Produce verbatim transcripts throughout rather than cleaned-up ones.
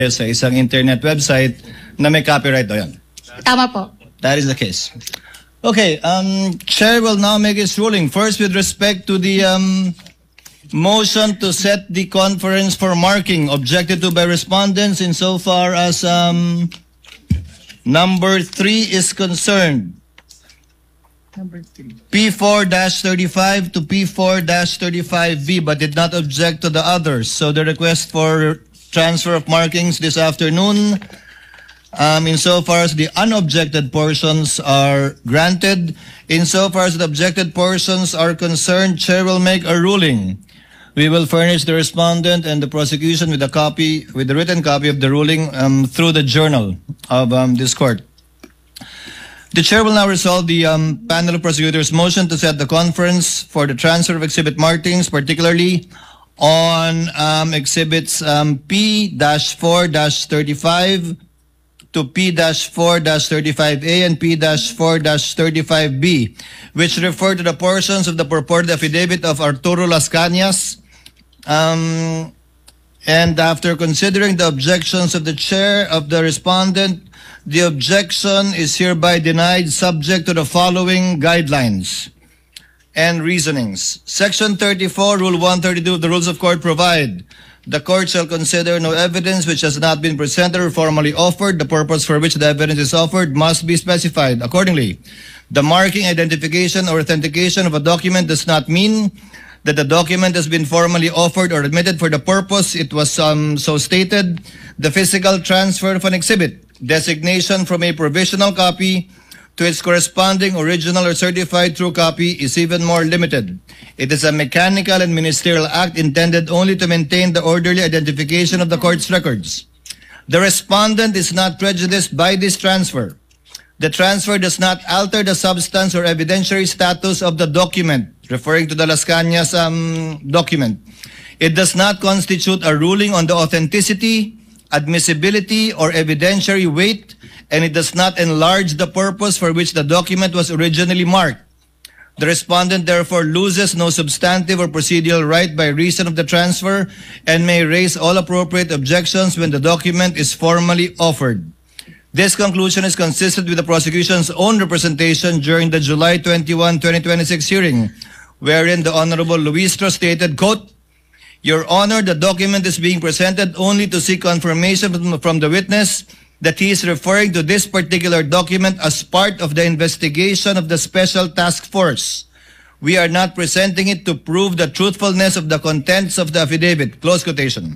sa isang internet website na may copyright o yan. Tama po. That is the case. Okay, um, Chair will now make his ruling. First, with respect to the um, motion to set the conference for marking objected to by respondents insofar as um, number three is concerned. Number three. P four thirty-five to P four thirty-five B, but did not object to the others. So the request for transfer of markings this afternoon, um, insofar as the unobjected portions are granted. Insofar as the objected portions are concerned, Chair will make a ruling. We will furnish the respondent and the prosecution with a copy, with the written copy of the ruling um, through the journal of um, this court. The Chair will now resolve the um, panel of prosecutors' motion to set the conference for the transfer of exhibit markings, particularly on um, exhibits um, P four thirty-five to P four thirty-five A and P four thirty-five B, which refer to the portions of the purported affidavit of Arturo Las Cañas. Um, and after considering the objections of the Chair of the respondent, the objection is hereby denied subject to the following guidelines and reasonings. Section thirty-four, Rule one thirty-two of the Rules of Court provide, the court shall consider no evidence which has not been presented or formally offered. The purpose for which the evidence is offered must be specified. Accordingly, the marking, identification, or authentication of a document does not mean that the document has been formally offered or admitted for the purpose it was um, so stated. The physical transfer of an exhibit, designation from a provisional copy to its corresponding original or certified true copy is even more limited. It is a mechanical and ministerial act intended only to maintain the orderly identification of the court's records. The respondent is not prejudiced by this transfer. The transfer does not alter the substance or evidentiary status of the document, referring to the Las Cañas um, document. It does not constitute a ruling on the authenticity, admissibility, or evidentiary weight, and it does not enlarge the purpose for which the document was originally marked. The respondent therefore loses no substantive or procedural right by reason of the transfer and may raise all appropriate objections when the document is formally offered. This conclusion is consistent with the prosecution's own representation during the July twenty-first, twenty twenty-six hearing, wherein the Honorable Luistro stated, quote, "Your Honor, the document is being presented only to seek confirmation from the witness that he is referring to this particular document as part of the investigation of the Special Task Force. We are not presenting it to prove the truthfulness of the contents of the affidavit." Close quotation.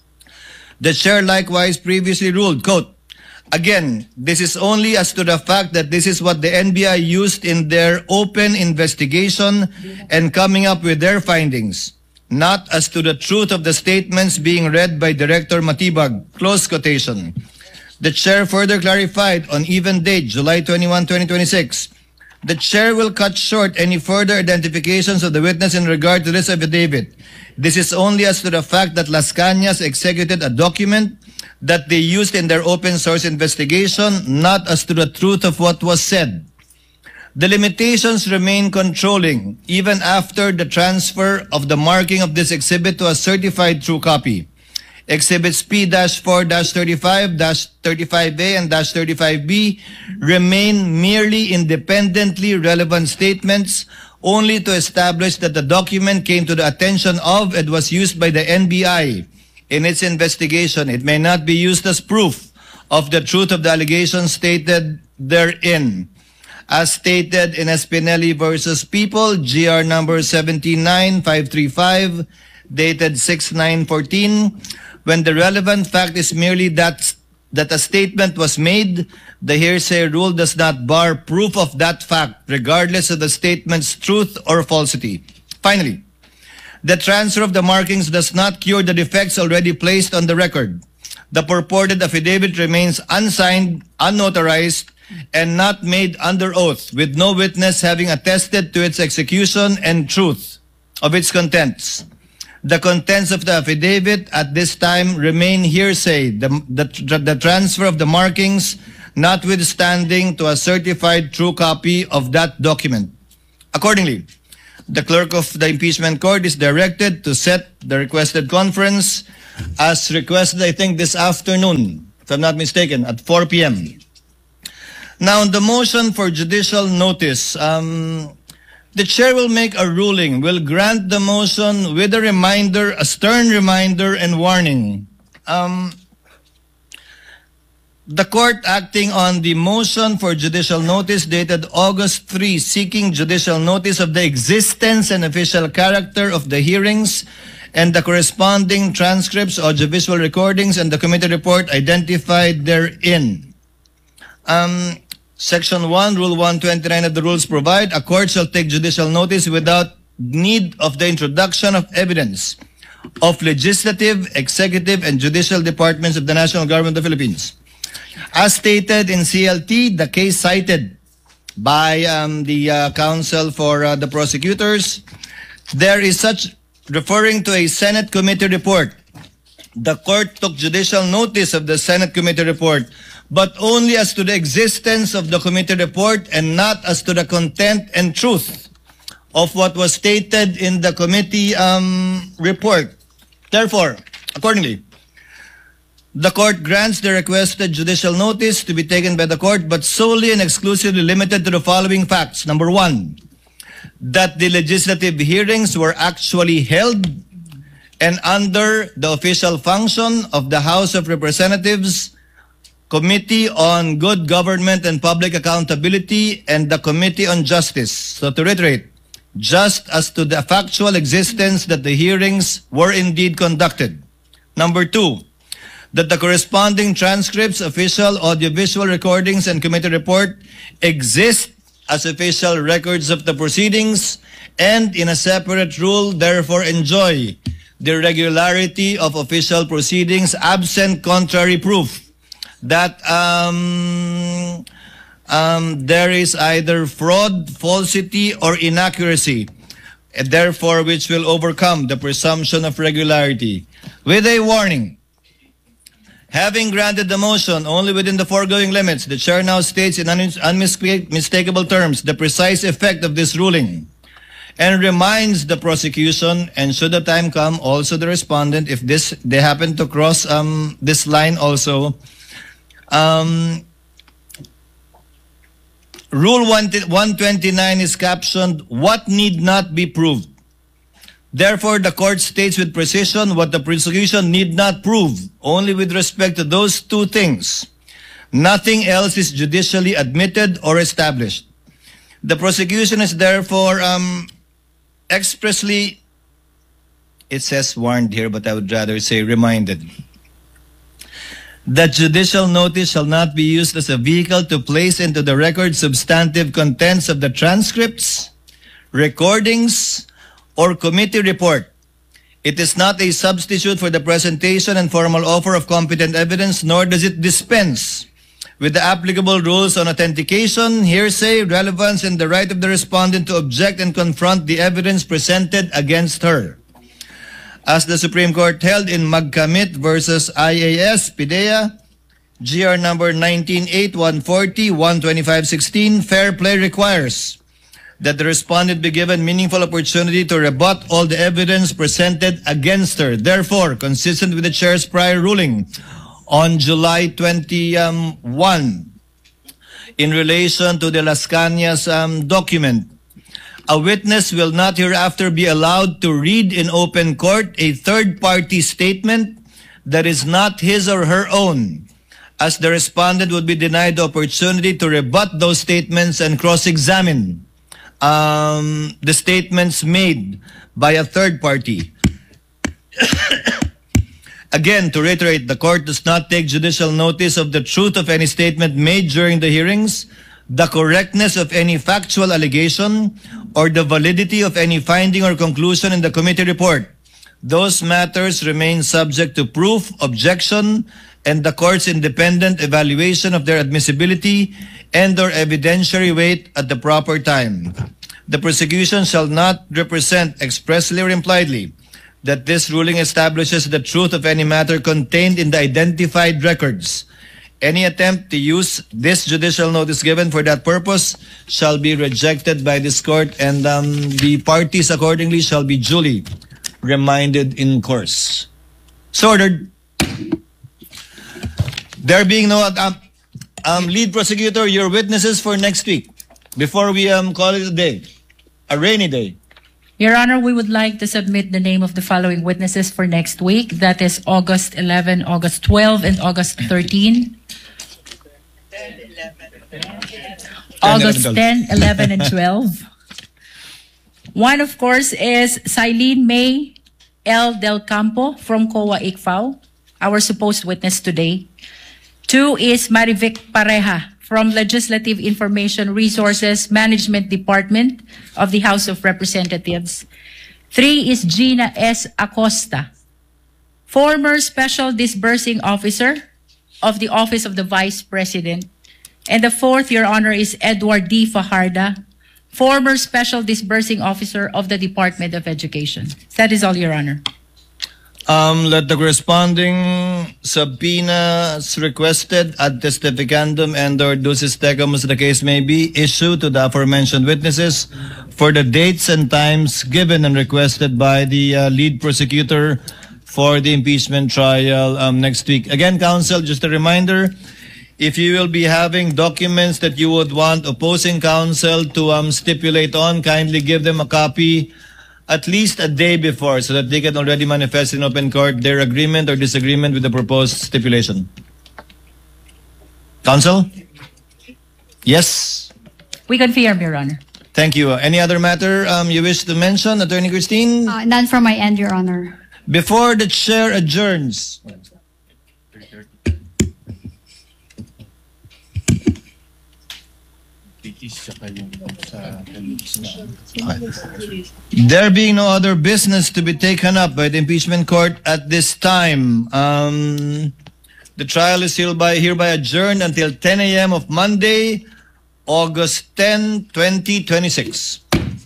The Chair likewise previously ruled, quote, "Again, this is only as to the fact that this is what the N B I used in their open investigation and coming up with their findings, not as to the truth of the statements being read by Director Matibag." Close quotation. The Chair further clarified on even date, July twenty-first, twenty twenty-six, the Chair will cut short any further identifications of the witness in regard to this affidavit. This is only as to the fact that Las Cañas executed a document that they used in their open source investigation, not as to the truth of what was said. The limitations remain controlling even after the transfer of the marking of this exhibit to a certified true copy. Exhibits P four thirty-five, thirty-five A, and thirty-five B remain merely independently relevant statements only to establish that the document came to the attention of and was used by the N B I in its investigation. It may not be used as proof of the truth of the allegations stated therein. As stated in Espinelli versus People, G R number seventeen nine five three five, dated six nine fourteen, when the relevant fact is merely that, that a statement was made, the hearsay rule does not bar proof of that fact, regardless of the statement's truth or falsity. Finally, the transfer of the markings does not cure the defects already placed on the record. The purported affidavit remains unsigned, unnotarized, and not made under oath, with no witness having attested to its execution and truth of its contents. The contents of the affidavit at this time remain hearsay, the, the, the transfer of the markings notwithstanding to a certified true copy of that document. Accordingly, the clerk of the impeachment court is directed to set the requested conference as requested, I think, this afternoon, if I'm not mistaken, at four p m Now, on the motion for judicial notice, um, the chair will make a ruling, will grant the motion with a reminder, a stern reminder and warning. Um, the court acting on the motion for judicial notice dated August third, seeking judicial notice of the existence and official character of the hearings and the corresponding transcripts, audiovisual recordings, and the committee report identified therein. Um, Section one, Rule one twenty-nine of the rules provide, a court shall take judicial notice without need of the introduction of evidence of legislative, executive, and judicial departments of the National Government of the Philippines. As stated in C L T, the case cited by um, the uh, counsel for uh, the prosecutors, there is such, referring to a Senate committee report. The court took judicial notice of the Senate committee report, but only as to the existence of the committee report and not as to the content and truth of what was stated in the committee um, report. Therefore, accordingly, the court grants the requested judicial notice to be taken by the court, but solely and exclusively limited to the following facts. Number one, that the legislative hearings were actually held and under the official function of the House of Representatives, Committee on Good Government and Public Accountability, and the Committee on Justice. So to reiterate, just as to the factual existence that the hearings were indeed conducted. Number two, that the corresponding transcripts, official, audiovisual recordings, and committee report exist as official records of the proceedings and in a separate rule therefore enjoy the regularity of official proceedings absent contrary proof that um, um, there is either fraud, falsity, or inaccuracy, and therefore which will overcome the presumption of regularity. With a warning, having granted the motion only within the foregoing limits, the chair now states in unmistakable terms the precise effect of this ruling and reminds the prosecution, and should the time come, also the respondent, if this they happen to cross um, this line also, Um, Rule one twenty-nine is captioned, what need not be proved. Therefore, the court states with precision what the prosecution need not prove, only with respect to those two things. Nothing else is judicially admitted or established. The prosecution is therefore um, expressly, it says warned here, but I would rather say reminded, that judicial notice shall not be used as a vehicle to place into the record substantive contents of the transcripts, recordings, or committee report. It is not a substitute for the presentation and formal offer of competent evidence, nor does it dispense with the applicable rules on authentication, hearsay, relevance, and the right of the respondent to object and confront the evidence presented against her. As the Supreme Court held in Magkamit versus I A S, PIDEA, G R number nineteen eight one forty, one twenty-five sixteen, fair play requires that the respondent be given meaningful opportunity to rebut all the evidence presented against her. Therefore, consistent with the chair's prior ruling on July twenty-first, in relation to the Las Cañas um, document, a witness will not hereafter be allowed to read in open court a third-party statement that is not his or her own, as the respondent would be denied the opportunity to rebut those statements and cross-examine um, the statements made by a third party. Again, to reiterate, the court does not take judicial notice of the truth of any statement made during the hearings, the correctness of any factual allegation, or the validity of any finding or conclusion in the committee report. Those matters remain subject to proof, objection, and the court's independent evaluation of their admissibility and or evidentiary weight at the proper time. The prosecution shall not represent expressly or impliedly that this ruling establishes the truth of any matter contained in the identified records. Any attempt to use this judicial notice given for that purpose shall be rejected by this court, and um, the parties accordingly shall be duly reminded in course. So ordered. There being no um, um, lead prosecutor, your witnesses for next week. Before we um call it a day, a rainy day. Your Honor, we would like to submit the name of the following witnesses for next week. That is August eleventh, August twelfth, and August thirteenth. August tenth, eleven, and twelve. One, of course, is Silene May L. Del Campo from C O A I C F A O, our supposed witness today. Two is Marivic Pareja from Legislative Information Resources Management Department of the House of Representatives. Three is Gina S. Acosta, former Special Disbursing Officer of the Office of the Vice President. And the fourth, Your Honor, is Edward D. Fajarda, former Special Disbursing Officer of the Department of Education. That is all, Your Honor. Um, let the corresponding subpoenas requested ad testificandum and or ducis tecum as the case may be issued to the aforementioned witnesses for the dates and times given and requested by the uh, lead prosecutor for the impeachment trial um, next week. Again, counsel, just a reminder, if you will be having documents that you would want opposing counsel to um, stipulate on, kindly give them a copy at least a day before so that they can already manifest in open court their agreement or disagreement with the proposed stipulation. Counsel? Yes? We confirm, Your Honor. Thank you. Any other matter um, you wish to mention, Attorney Christine? Uh, none from my end, Your Honor. Before the chair adjourns, there being no other business to be taken up by the impeachment court at this time, um, the trial is hereby, hereby adjourned until ten a m of Monday, August tenth, twenty twenty-six.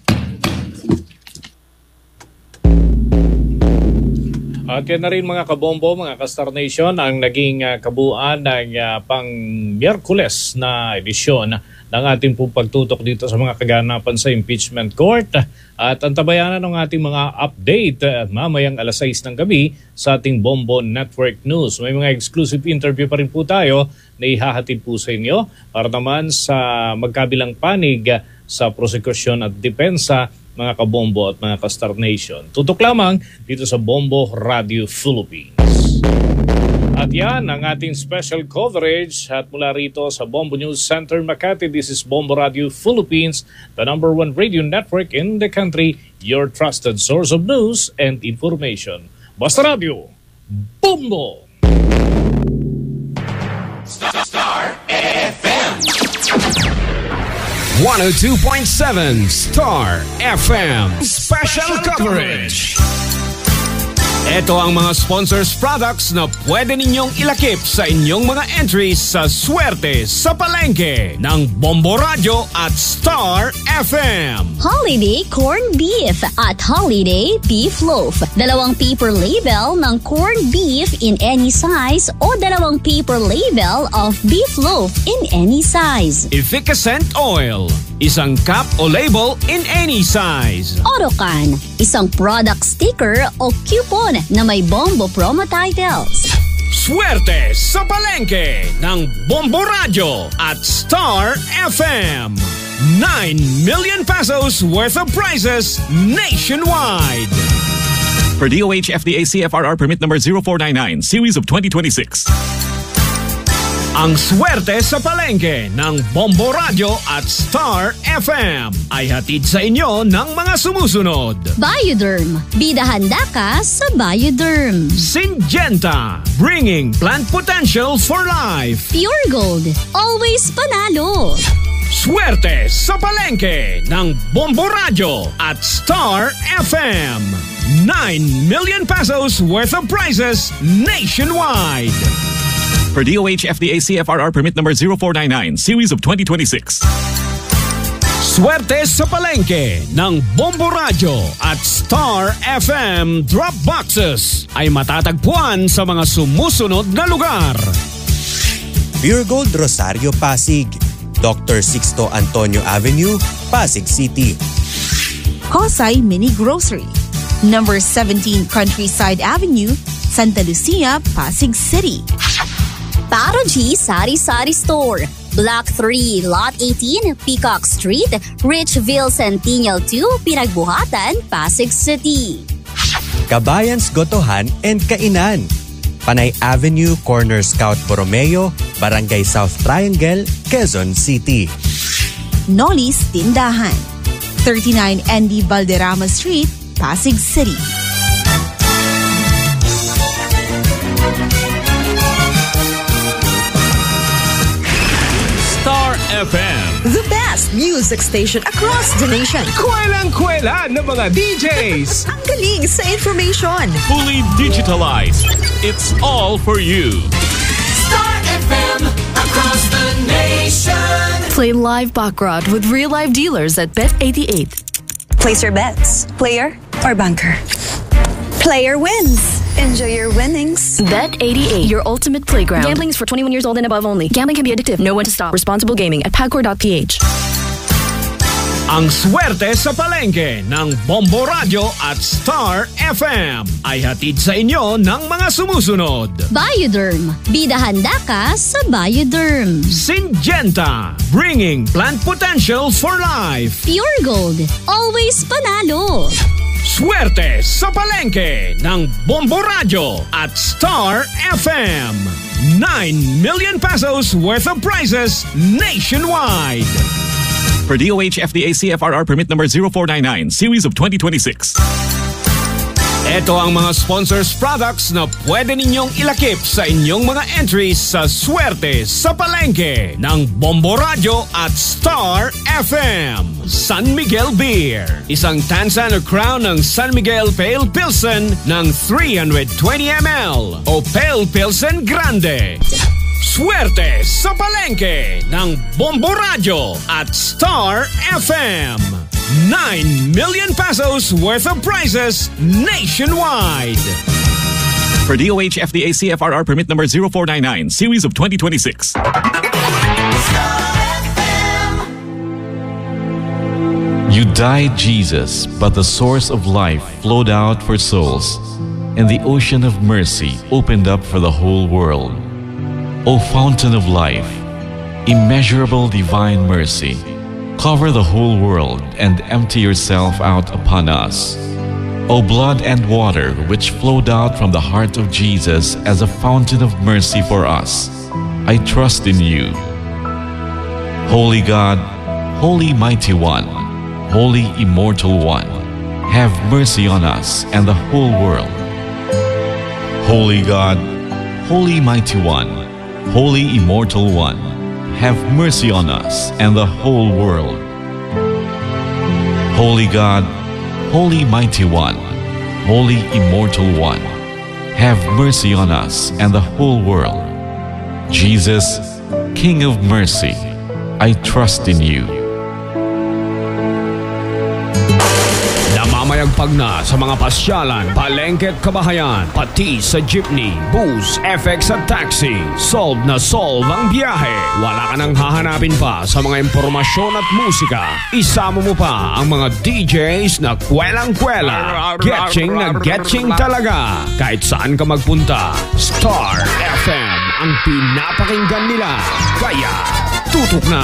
At yan na rin mga kabombo, mga ka-Star Nation, ang naging uh, kabuuan ng uh, pang Miyerkules na edisyon ng ating pong pagtutok dito sa mga kaganapan sa impeachment court. At antabayanan ng ating mga update uh, mamayang alas sais ng gabi sa ating Bombo Network News. May mga exclusive interview pa rin po tayo na ihahatid po sa inyo para naman sa magkabilang panig uh, sa prosekusyon at depensa, mga kabombo at mga ka-Star Nation. Tutok lamang dito sa Bombo Radio Philippines. At yan ang ating special coverage at mula rito sa Bombo News Center, Makati. This is Bombo Radio Philippines, the number one radio network in the country, your trusted source of news and information. Basta Radio, Bombo! Star, Star F M one oh two point seven Star F M Special Coverage. Ito ang mga sponsors products na pwede ninyong ilakip sa inyong mga entries sa Swerte sa Palengke ng Bombo Radio at Star F M. Holiday Corned Beef at Holiday Beef Loaf. Dalawang paper label ng corned beef in any size o dalawang paper label of beef loaf in any size. Efficacent Oil. Isang cup o label in any size. Orocan. Isang product sticker o coupon na may Bombo promo titles. Swerte sa Palengke ng Bombo Radio at Star F M. nine million pesos worth of prizes nationwide. Per D O H F D A C F R R permit number zero four nine nine, series of twenty twenty-six. Ang swerte sa palengke ng Bombo Radio at Star F M ay hatid sa inyo ng mga sumusunod. Bioderm. Bida handa ka sa Bioderm. Syngenta. Bringing plant potential for life. Pure Gold. Always panalo. Swerte sa palengke ng Bombo Radio at Star F M. nine million pesos worth of prizes nationwide. Per D O H F D A C F R R permit number zero four nine nine, series of twenty twenty-six. Swerte sa palengke ng Bombo Radio at Star F M drop boxes ay matatagpuan sa mga sumusunod na lugar. Pure Gold Rosario Pasig, Doctor Sixto Antonio Avenue, Pasig City. Kosay Mini Grocery, number seventeen Countryside Avenue, Santa Lucia, Pasig City. Parogy Sari Sari Store, Block three, Lot eighteen, Peacock Street, Richville Centennial two, Pinagbuhatan, Pasig City. Kabayans Gotohan and Kainan. Panay Avenue, Corner Scout Borromeo, Barangay South Triangle, Quezon City. Nolly's Tindahan, thirty-nine N D Valderrama Street, Pasig City. Star F M. The best music station across the nation. Kwelang-kwela ng mga D Js. Ang galing sa information. Fully digitalized. It's all for you. Star F M across the nation. Play live baccarat with real live dealers at Bet eighty-eight. Place your bets. Player or banker. Player wins. Enjoy your winnings. Bet eighty-eight, your ultimate playground. Gambling is for twenty-one years old and above only. Gambling can be addictive. Know when to stop. Responsible gaming at pagcor dot p h. Ang swerte sa palengke ng Bombo Radio at Star F M ay hatid sa inyo ng mga sumusunod. Bioderm, bidahanda ka sa Bioderm. Syngenta, bringing plant potential for life. Pure Gold, always panalo. Swerte sa palengke ng Bombo Radio at Star F M. nine million pesos worth of prizes nationwide. For D O H F D A C F R R permit number zero four nine nine, series of twenty twenty-six. Ito ang mga sponsors products na pwede ninyong ilakip sa inyong mga entries sa Swerte sa Palengke ng Bombo Radio at Star F M. San Miguel Beer. Isang tansa na crown ng San Miguel Pale Pilsen ng three hundred twenty milliliters o Pale Pilsen Grande. Swerte sa Palengke ng Bombo Radio at Star F M. nine million pesos worth of prizes nationwide. For D O H F D A C F R R permit number zero four nine nine, series of twenty twenty-six. You died, Jesus, but the source of life flowed out for souls, and the ocean of mercy opened up for the whole world. O fountain of life, immeasurable divine mercy, cover the whole world and empty yourself out upon us. O blood and water which flowed out from the heart of Jesus as a fountain of mercy for us, I trust in you. Holy God, Holy Mighty One, Holy Immortal One, have mercy on us and the whole world. Holy God, Holy Mighty One, Holy Immortal One, have mercy on us and the whole world. Holy God, Holy Mighty One, Holy Immortal One, have mercy on us and the whole world. Jesus, King of mercy, I trust in you. Namamayagpag na sa mga pasyalan, palengke at kabahayan, pati sa jeepney, bus, F X at taxi. Solve na solve ang biyahe. Wala ka nang hahanapin pa sa mga impormasyon at musika. Isama mo pa ang mga D Js na kwelang-kwela. Getching na getching talaga. Kahit saan ka magpunta, Star F M ang pinapakinggan nila. Kaya, tutok na!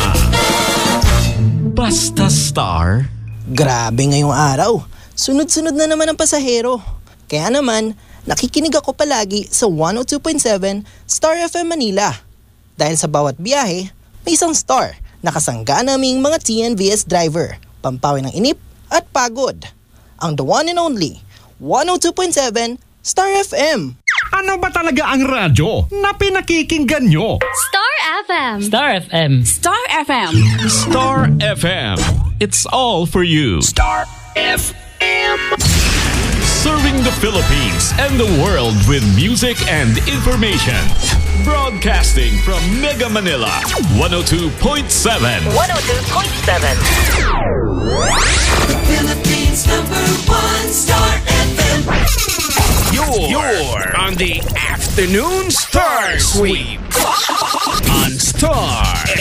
Basta Star. Grabe ngayong araw. Sunod-sunod na naman ang pasahero. Kaya naman, nakikinig ako palagi sa one oh two point seven Star F M Manila. Dahil sa bawat biyahe, may isang star na kasangga naming mga T N V S driver, pampawin ng inip at pagod. Ang the one and only one oh two point seven Star F M. Ano ba talaga ang radyo na pinakikinggan nyo? Star F M. Star F M. Star F M. Star F M. It's all for you. Star F M. Serving the Philippines and the world with music and information. Broadcasting from Mega Manila, one oh two point seven. one oh two point seven. The Philippines number one Star F M. You're, You're on the Afternoon Star Sweep on Star